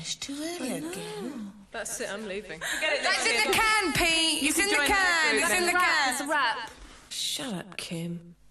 it's too early again. That's it, I'm leaving. That's in the can, Pete. It's in the can. It's in the can. Shut up, Kim.